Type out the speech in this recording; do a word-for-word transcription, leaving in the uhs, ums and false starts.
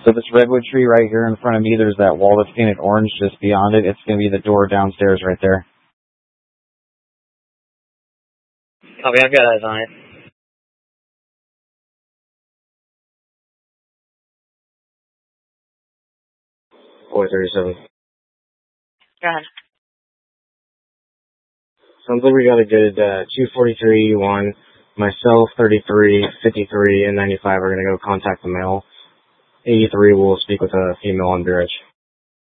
So this redwood tree right here in front of me, there's that wall that's painted orange just beyond it. It's going to be the door downstairs right there. Copy, I've got eyes on it. four thirty-seven. Go ahead. Sounds like we got a good uh, two forty-three E one. Myself, thirty-three, fifty-three, and ninety-five are going to go contact the male. eighty-three will speak with a female on Beerich.